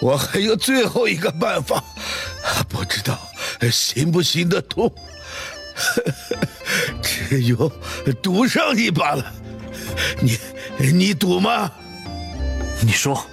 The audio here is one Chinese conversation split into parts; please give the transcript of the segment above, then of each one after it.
我还有最后一个办法，不知道行不行得通。只有赌上一把了。你赌吗？ 你说。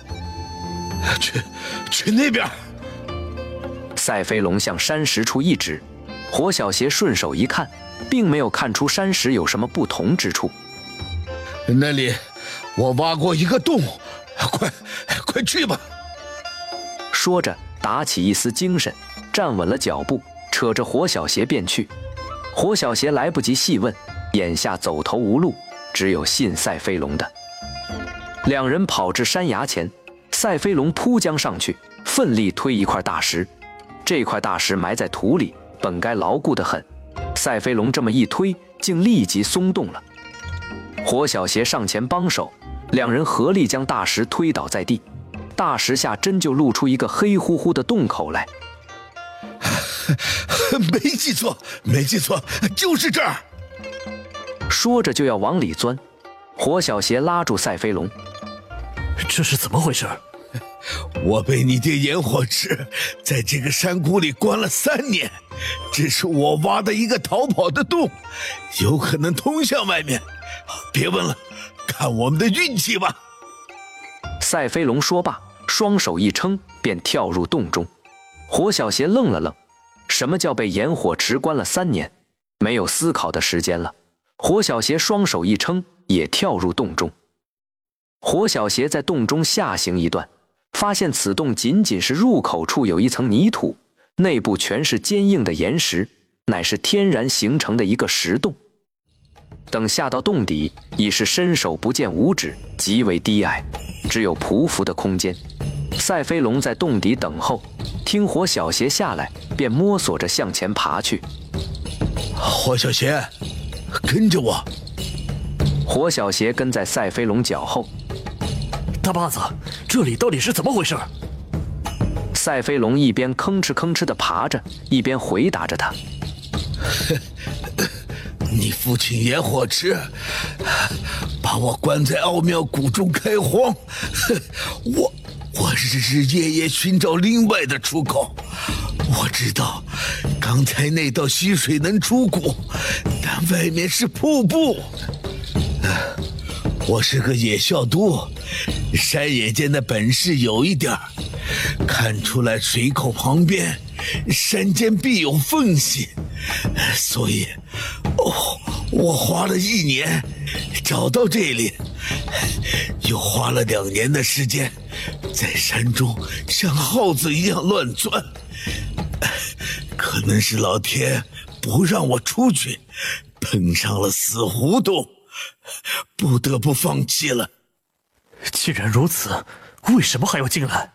去那边。 赛飞龙向山石处一指，火小邪顺手一看，并没有看出山石有什么不同之处。 那里我挖过一个洞，快去吧。 说着打起一丝精神，站稳了脚步，扯着火小邪便去。火小邪来不及细问，眼下走投无路，只有信赛飞龙的。两人跑至山崖前，赛飞龙扑将上去，奋力推一块大石。这块大石埋在土里，本该牢固得很，赛飞龙这么一推，竟立即松动了。火小邪上前帮手，两人合力将大石推倒在地。大石下真就露出一个黑乎乎的洞口来。 没记错，就是这儿。 说着就要往里钻，火小邪拉住赛飞龙。 这是怎么回事？ 我被你爹炎火池在这个山谷里关了3年，这是我挖的一个逃跑的洞，有可能通向外面。别问了，看我们的运气吧。 赛飞龙说罢，双手一撑，便跳入洞中。火小邪愣了愣，什么叫被炎火池关了3年？没有思考的时间了。火小邪双手一撑，也跳入洞中。火小邪在洞中下行一段，发现此洞仅仅是入口处有一层泥土，内部全是坚硬的岩石，乃是天然形成的一个石洞。等下到洞底，已是伸手不见五指，极为低矮，只有匍匐的空间。赛飞龙在洞底等候，听火小邪下来，便摸索着向前爬去。 火小邪，跟着我。 火小邪跟在赛飞龙脚后。 大把子，这里到底是怎么回事？ 赛飞龙一边吭哧吭哧地爬着，一边回答着他。 你父亲炎火池把我关在奥妙谷中开荒，我日日夜夜寻找另外的出口。我知道刚才那道溪水能出谷，但外面是瀑布。我是个野校都，山野间的本事有一点，看出来水口旁边山间必有缝隙，所以我花了1年找到这里，又花了2年的时间在山中像耗子一样乱钻。可能是老天不让我出去，碰上了死胡同，不得不放弃了。 既然如此，为什么还要进来？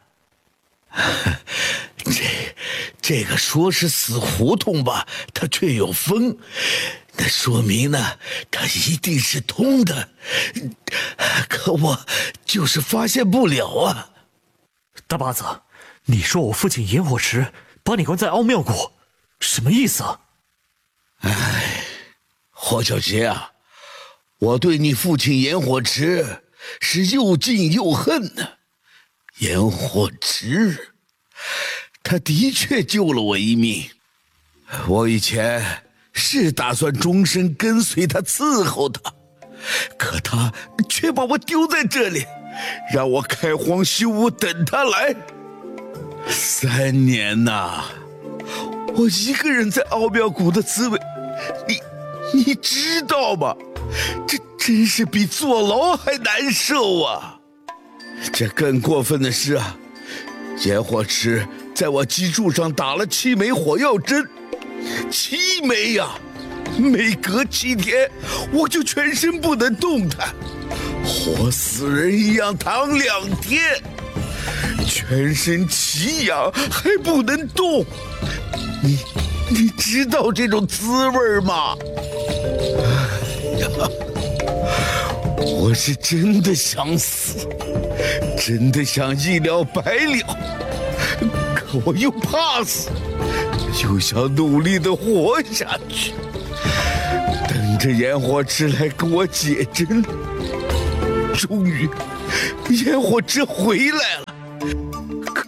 这个说是死胡同吧，它却有风，那说明呢，它一定是通的。可我就是发现不了啊。 大把子，你说我父亲炎火池把你关在奥妙谷，什么意思啊？ 火小邪啊，我对你父亲炎火池是又敬又恨呢。炎火池，他的确救了我一命。我以前是打算终身跟随他伺候他，可他却把我丢在这里，让我开荒修屋等他来。3年呐，我一个人在奥妙谷的滋味，你知道吗？这真是比坐牢还难受啊！这更过分的是啊，炎火池在我脊柱上打了7枚火药针，7枚呀！每隔7天，我就全身不能动弹，活死人一样躺2天，全身奇痒还不能动。你知道这种滋味吗？哎呀，我是真的想死，真的想一了百了，可我又怕死，又想努力地活下去，等着炎火池来给我解针。终于，炎火池回来了，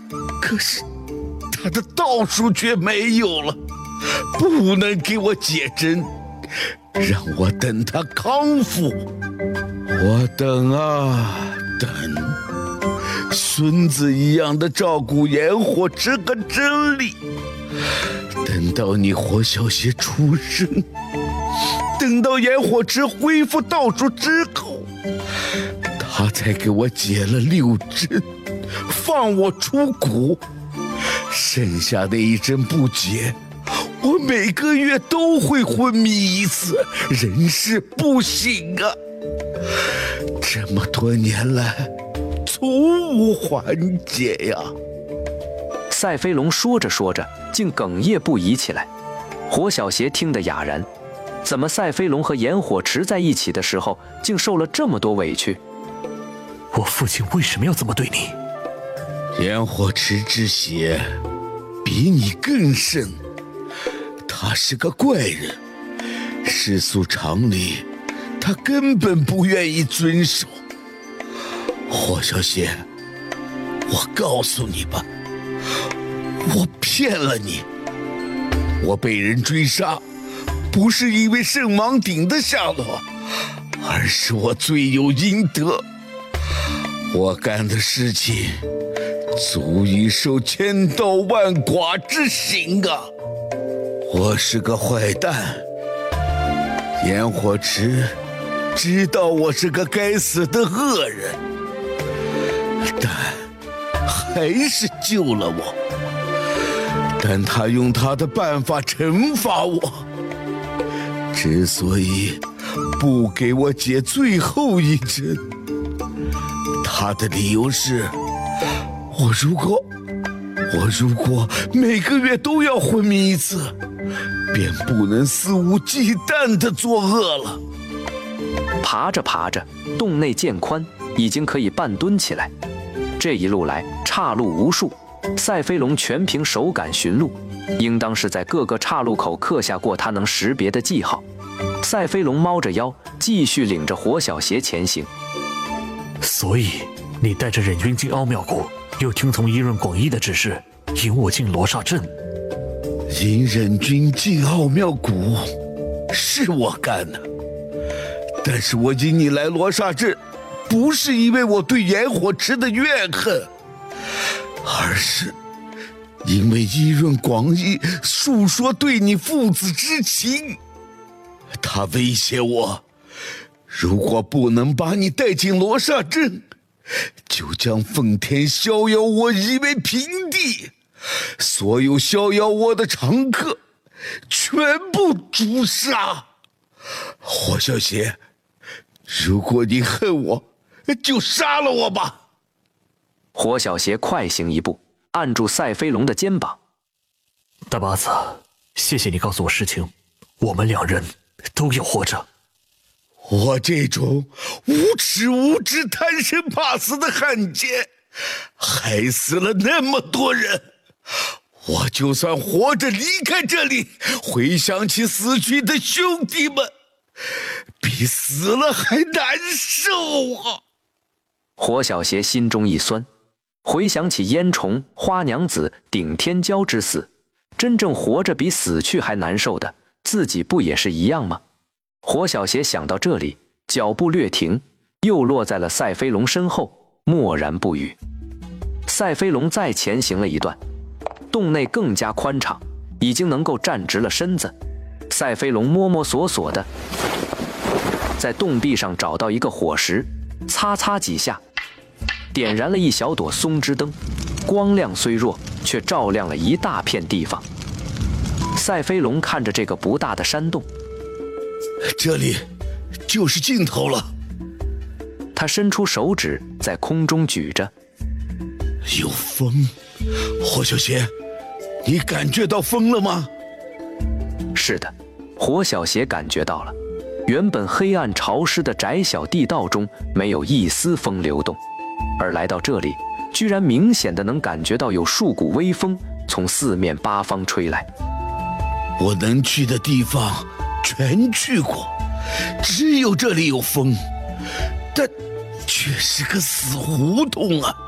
可是他的道术却没有了，不能给我解针，让我等他康复。我等啊等，孙子一样的照顾炎火池和真理，等到你火小邪出生，等到炎火池恢复道术之后，他才给我解了6针，放我出谷。剩下的1针不解，我每个月都会昏迷1次，人事不省啊！这么多年来，从无缓解呀。 赛飞龙说着说着，竟哽咽不已起来。火小邪听得哑然，怎么赛飞龙和炎火池在一起的时候，竟受了这么多委屈？ 我父亲为什么要这么对你？ 炎火池之邪比你更甚，他是个怪人，世俗常理他根本不愿意遵守。火小邪，我告诉你吧，我骗了你。我被人追杀，不是因为圣王鼎的下落，而是我罪有应得。我干的事情足以受千刀万剐之刑啊！我是个坏蛋，炎火池知道我是个该死的恶人，但还是救了我。但他用他的办法惩罚我，之所以不给我解最后1针，他的理由是，我如果每个月都要昏迷1次，便不能肆无忌惮地作恶了。 爬着爬着，洞内渐宽，已经可以半蹲起来。这一路来岔路无数，赛飞龙全凭手感寻路，应当是在各个岔路口刻下过他能识别的记号。赛飞龙猫着腰，继续领着火小邪前行。 所以你带着忍君进奥妙谷，又听从伊润广一的指示，引我进罗刹镇。 引忍君进奥妙谷是我干的，但是我引你来罗刹镇，不是因为我对炎火池的怨恨，而是因为伊润广一述说对你父子之情。他威胁我，如果不能把你带进罗刹镇，就将奉天逍遥窝夷为平地，所有逍遥窝的常客全部诛杀。火小邪，如果你恨我，就杀了我吧。 火小邪快行一步，按住赛飞龙的肩膀。 大八子，谢谢你告诉我实情，我们2人都要活着。 我这种无耻无知贪生怕死的汉奸，害死了那么多人，我就算活着离开这里，回想起死去的兄弟们，比死了还难受啊！ 火小邪心中一酸，回想起烟虫、花娘子、顶天骄之死，真正活着比死去还难受的，自己不也是一样吗？火小邪想到这里，脚步略停，又落在了赛飞龙身后，默然不语。赛飞龙再前行了一段，洞内更加宽敞，已经能够站直了身子。赛飞龙摸摸索索的在洞壁上找到一个火石，擦擦几下，点燃了一小朵松枝灯，光亮虽弱，却照亮了一大片地方。赛飞龙看着这个不大的山洞， 这里就是尽头了。 他伸出手指在空中举着， 有风。火小邪，你感觉到风了吗？ 是的，火小邪感觉到了。原本黑暗潮湿的窄小地道中没有一丝风流动，而来到这里，居然明显的能感觉到有数股微风从四面八方吹来。 我能去的地方全去过，只有这里有风，但却是个死胡同啊！